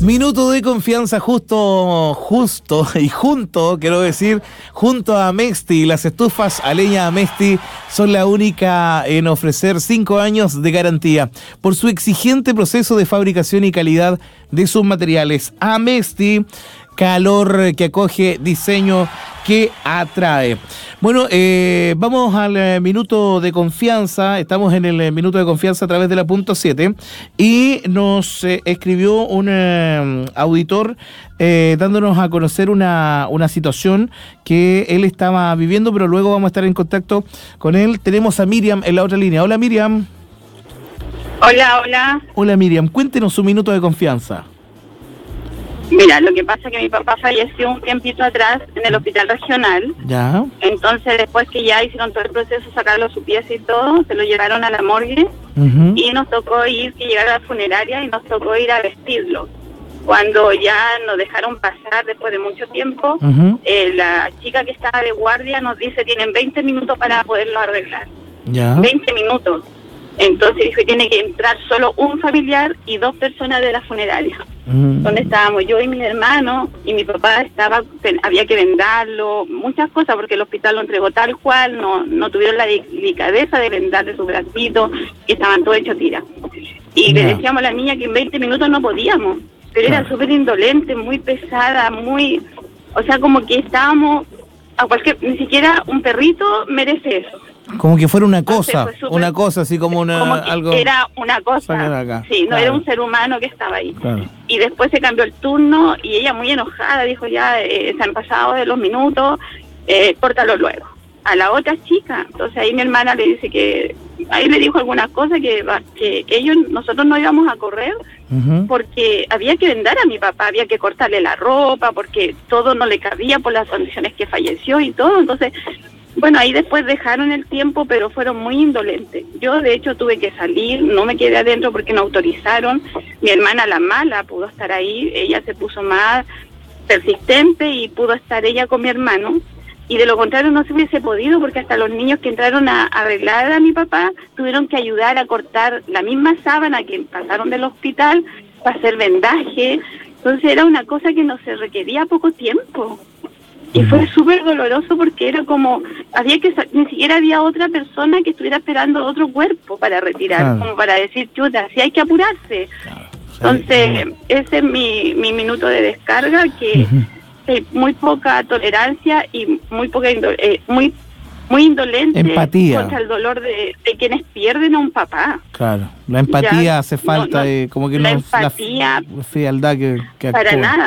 Minuto de confianza justo y junto, quiero decir, junto a Amesti. Las estufas a leña Amesti son la única en ofrecer 5 años de garantía por su exigente proceso de fabricación y calidad de sus materiales. Amesti, calor que acoge, diseño que atrae. Bueno, vamos al minuto de confianza. Estamos en el minuto de confianza a través de la punto 7 y nos escribió un auditor dándonos a conocer una situación que él estaba viviendo, pero luego vamos a estar en contacto con él. Tenemos a Miriam en la otra línea. Hola, Miriam. Hola. Hola, Miriam. Cuéntenos su minuto de confianza. Mira, lo que pasa es que mi papá falleció un tiempito atrás en el hospital regional. Ya. Entonces, después que ya hicieron todo el proceso, sacarlo su pieza y todo, se lo llevaron a la morgue y nos tocó llegar a la funeraria y nos tocó ir a vestirlo. Cuando ya nos dejaron pasar después de mucho tiempo, la chica que estaba de guardia nos dice, tienen 20 minutos para poderlo arreglar. Ya. 20 minutos. Entonces dijo que tiene que entrar solo un familiar y 2 personas de la funeraria. Donde estábamos yo y mi hermano, y mi papá había que vendarlo, muchas cosas, porque el hospital lo entregó tal cual, no tuvieron la delicadeza de vendarle su bracito, que estaban todos hechos tiras. Y le decíamos a la niña que en 20 minutos no podíamos, pero era súper indolente, muy pesada, o sea, como que estábamos ni siquiera un perrito merece eso. Como que fuera una cosa, así como algo. Era una cosa, sí, no era un ser humano que estaba ahí. Claro. Y después se cambió el turno y ella muy enojada dijo ya, se han pasado de los minutos, córtalo luego. A la otra chica, entonces ahí mi hermana le dice que, ahí le dijo algunas cosas que nosotros no íbamos a correr porque había que vendar a mi papá, había que cortarle la ropa porque todo no le cabía por las condiciones que falleció y todo, entonces... Bueno, ahí después dejaron el tiempo, pero fueron muy indolentes. Yo, de hecho, tuve que salir, no me quedé adentro porque no autorizaron. Mi hermana, la mala, pudo estar ahí. Ella se puso más persistente y pudo estar ella con mi hermano. Y de lo contrario no se hubiese podido porque hasta los niños que entraron a arreglar a mi papá tuvieron que ayudar a cortar la misma sábana que pasaron del hospital para hacer vendaje. Entonces era una cosa que no se requería poco tiempo. Y fue súper doloroso porque era como, ni siquiera había otra persona que estuviera esperando otro cuerpo para retirar, como para decir, chuta, si hay que apurarse. Claro. Entonces, ese es mi minuto de descarga, que hay muy poca tolerancia y muy poca muy indolente empatía contra el dolor de quienes pierden a un papá. Claro, la empatía hace falta, como que la empatía, la frialdad que para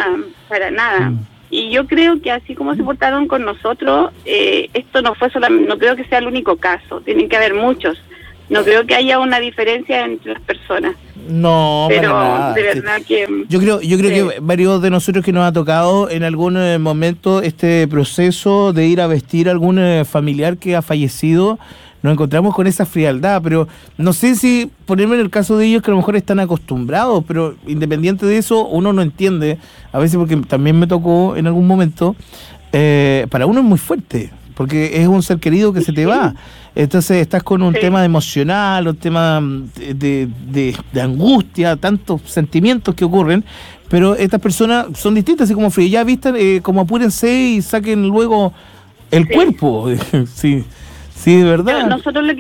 nada. Y yo creo que así como se portaron con nosotros, esto no creo que sea el único caso, tienen que haber muchos. No creo que haya una diferencia entre las personas. No, pero para nada. De verdad que... Yo creo que varios de nosotros que nos ha tocado en algún momento este proceso de ir a vestir a algún familiar que ha fallecido, nos encontramos con esa frialdad, pero no sé si ponerme en el caso de ellos que a lo mejor están acostumbrados, pero independiente de eso, uno no entiende, a veces porque también me tocó en algún momento, para uno es muy fuerte, porque es un ser querido que se te va, entonces estás con un tema emocional, un tema de angustia, tantos sentimientos que ocurren, pero estas personas son distintas, así como ya vistan, como apúrense y saquen luego el cuerpo, sí. Sí, de verdad. Pero nosotros lo que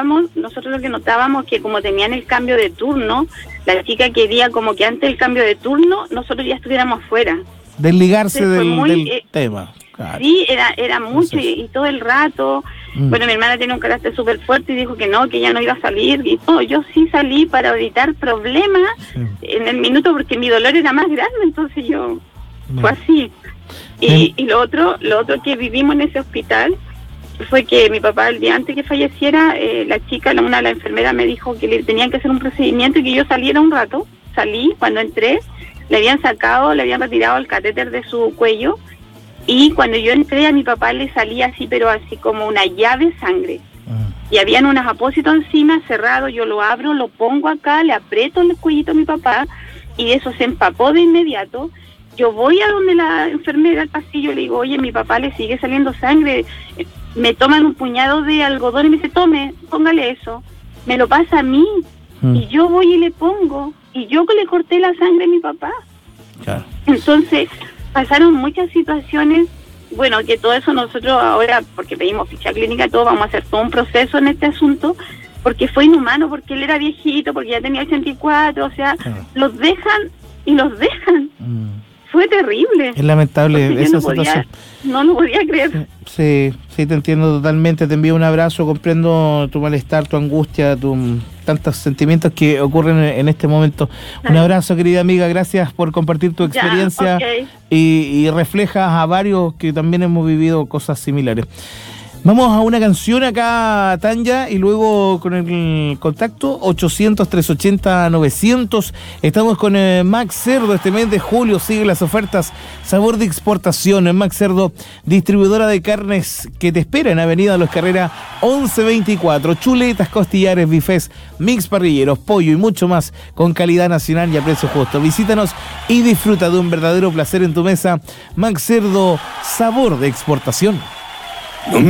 notábamos que como tenían el cambio de turno, la chica quería como que antes del cambio de turno nosotros ya estuviéramos fuera. Desligarse del tema. Claro. Sí, era mucho y todo el rato. Bueno, mi hermana tiene un carácter súper fuerte y dijo que ella no iba a salir. Y todo, yo sí salí para evitar problemas en el minuto porque mi dolor era más grande, entonces fue así. Y lo otro que vivimos en ese hospital fue que mi papá, el día antes que falleciera, la chica, una de las enfermeras me dijo que le tenían que hacer un procedimiento y que yo saliera un rato. Salí, cuando entré, le habían retirado el catéter de su cuello y cuando yo entré a mi papá le salía así, pero así como una llave de sangre. Y habían unos apósitos encima cerrados, yo lo abro, lo pongo acá, le aprieto el cuellito a mi papá y eso se empapó de inmediato. Yo voy a donde la enfermera al pasillo, le digo, oye, mi papá le sigue saliendo sangre. Me toman un puñado de algodón y me dice, póngale eso. Me lo pasa a mí. Y yo voy y le pongo. Y yo le corté la sangre a mi papá. Claro. Entonces, pasaron muchas situaciones, bueno, que todo eso nosotros ahora, porque pedimos ficha clínica, todo vamos a hacer todo un proceso en este asunto, porque fue inhumano, porque él era viejito, porque ya tenía 84, o sea, los dejan y los dejan. Fue terrible. Es lamentable esa situación. No lo podía creer. Sí, te entiendo totalmente. Te envío un abrazo, comprendo tu malestar, tu angustia, tantos sentimientos que ocurren en este momento. Un abrazo, querida amiga, gracias por compartir tu experiencia. Y reflejas a varios que también hemos vivido cosas similares. Vamos a una canción acá, Tanya, y luego con el contacto 800-380-900. Estamos con Max Cerdo. Este mes de julio sigue las ofertas Sabor de Exportación. Max Cerdo, distribuidora de carnes que te espera en Avenida Los Carreras 1124. Chuletas, costillares, bifes, mix parrilleros, pollo y mucho más con calidad nacional y a precio justo. Visítanos y disfruta de un verdadero placer en tu mesa. Max Cerdo, Sabor de Exportación. No me